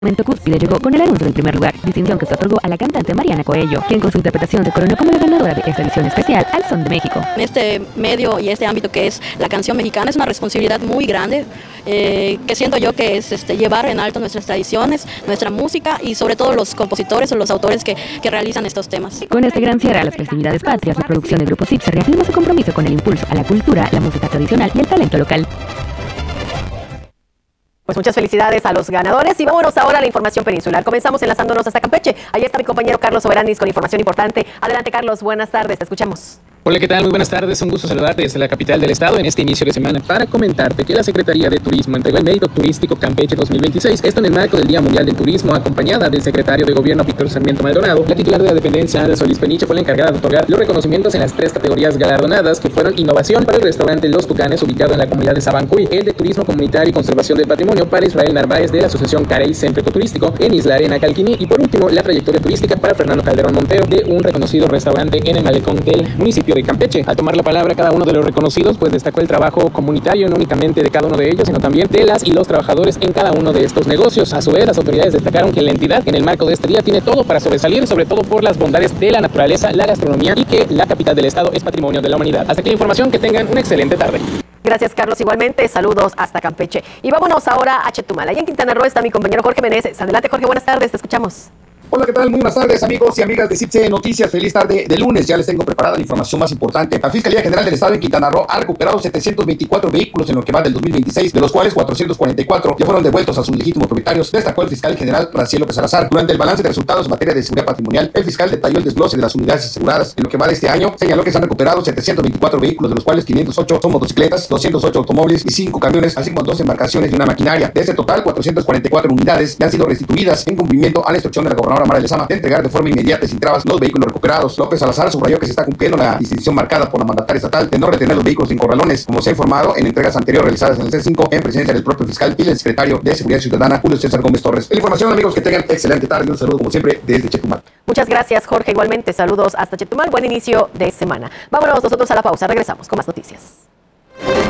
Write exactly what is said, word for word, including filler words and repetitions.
momento cúspide llegó con el anuncio del primer lugar, distinción que se otorgó a la cantante Mariana Coello, quien con su interpretación se coronó como la ganadora de esta edición especial Al Son de México. En este medio y este ámbito que es la canción mexicana es una responsabilidad muy grande, eh, que siento yo que es este, llevar en alto nuestras tradiciones, nuestra música y sobre todo los compositores o los autores que, que realizan estos temas. Con este gran cierre a las festividades patrias, la producción del Grupo Zip se reafirma su compromiso con el impulso a la cultura, la música tradicional y el talento local. Pues muchas felicidades a los ganadores y vámonos ahora a la información peninsular. Comenzamos enlazándonos hasta Campeche. Ahí está mi compañero Carlos Soberanis con información importante. Adelante, Carlos, buenas tardes, te escuchamos. Hola, ¿qué tal? Muy buenas tardes, un gusto saludarte desde la capital del estado en este inicio de semana para comentarte que la Secretaría de Turismo entregó el Mérito Turístico Campeche dos mil veintiséis, esto en el marco del Día Mundial del Turismo, acompañada del secretario de Gobierno Víctor Sarmiento Maldonado. La titular de la dependencia, Ana Solís Peniche, fue la encargada de otorgar los reconocimientos en las tres categorías galardonadas, que fueron innovación para el restaurante Los Tucanes, ubicado en la comunidad de Sabancuy, el de Turismo Comunitario y Conservación del Patrimonio para Israel Narváez de la Asociación Carey Centro Ecoturístico en Isla Arena, Calquiní, y por último, la trayectoria turística para Fernando Calderón Montero de un reconocido restaurante en el malecón del municipio de Campeche. Al tomar la palabra cada uno de los reconocidos, pues destacó el trabajo comunitario no únicamente de cada uno de ellos, sino también de las y los trabajadores en cada uno de estos negocios. A su vez, las autoridades destacaron que la entidad en el marco de este día tiene todo para sobresalir, sobre todo por las bondades de la naturaleza, la gastronomía y que la capital del estado es patrimonio de la humanidad. Hasta aquí la información, que tengan una excelente tarde. Gracias, Carlos. Igualmente, saludos hasta Campeche. Y vámonos ahora a Chetumal. Allá en Quintana Roo está mi compañero Jorge Meneses. Adelante, Jorge, buenas tardes, te escuchamos. Hola, ¿qué tal? Muy buenas tardes, amigos y amigas de Cipse Noticias. Feliz tarde de lunes. Ya les tengo preparada la información más importante. La Fiscalía General del Estado en Quintana Roo ha recuperado setecientos veinticuatro vehículos en lo que va del dos mil veintiséis, de los cuales cuatrocientos cuarenta y cuatro ya fueron devueltos a sus legítimos propietarios, destacó el fiscal general Raciel López Salazar. Durante el balance de resultados en materia de seguridad patrimonial, el fiscal detalló el desglose de las unidades aseguradas. En lo que va de este año, señaló que se han recuperado setecientos veinticuatro vehículos, de los cuales quinientos ocho son motocicletas, doscientos ocho automóviles y cinco camiones, así como dos embarcaciones y una maquinaria. De este total, cuatrocientas cuarenta y cuatro unidades ya han sido restituidas en cumplimiento a la instrucción de la gobernadora Mara Lezama de entregar de forma inmediata y sin trabas los vehículos recuperados. López Salazar subrayó que se está cumpliendo la distinción marcada por la mandataria estatal de no retener los vehículos en corralones, como se ha informado en entregas anteriores realizadas en el C cinco en presencia del propio fiscal y del secretario de Seguridad Ciudadana, Julio César Gómez Torres. La información, amigos, que tengan excelente tarde y un saludo como siempre desde Chetumal. Muchas gracias, Jorge. Igualmente, saludos hasta Chetumal. Buen inicio de semana. Vámonos nosotros a la pausa. Regresamos con más noticias.